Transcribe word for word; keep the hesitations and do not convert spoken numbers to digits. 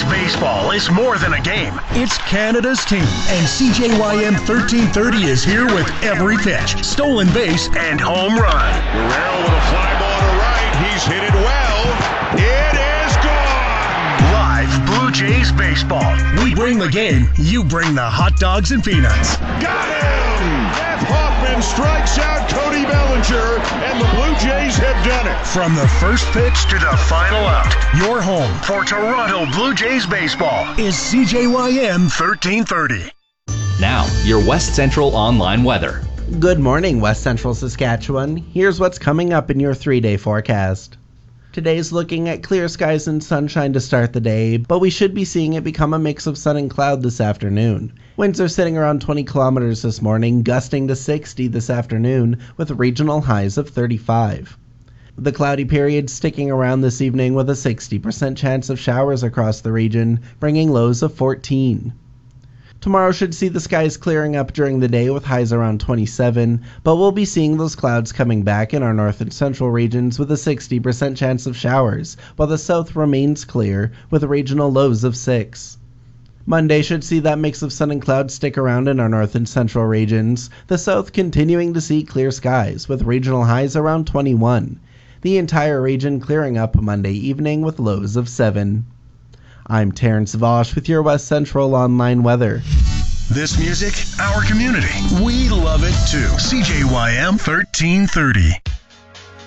Jays baseball is more than a game. It's Canada's team, and C J Y M thirteen thirty is here with every pitch, stolen base, and home run. Guerrero with a fly ball to right. He's hit it well. It is gone. Live Blue Jays baseball. We bring the game. You bring the hot dogs and peanuts. Got him! Jeff Hoffman strikes out Cody Bellinger, and the Blue Jays have done it. From the first pitch to the final out, your home for Toronto Blue Jays baseball is C J Y M thirteen thirty. Now, your West Central online weather. Good morning, West Central Saskatchewan. Here's what's coming up in your three-day forecast. Today's looking at clear skies and sunshine to start the day, but we should be seeing it become a mix of sun and cloud this afternoon. Winds are sitting around twenty kilometers this morning, gusting to sixty this afternoon, with regional highs of thirty-five. The cloudy period sticking around this evening with a sixty percent chance of showers across the region, bringing lows of fourteen. Tomorrow should see the skies clearing up during the day with highs around twenty-seven, but we'll be seeing those clouds coming back in our north and central regions with a sixty percent chance of showers, while the south remains clear with regional lows of six. Monday should see that mix of sun and clouds stick around in our north and central regions, the south continuing to see clear skies with regional highs around twenty-one. The entire region clearing up Monday evening with lows of seven. I'm Terrence Vosh with your West Central online weather. This music, our community. We love it too. C J Y M thirteen thirty.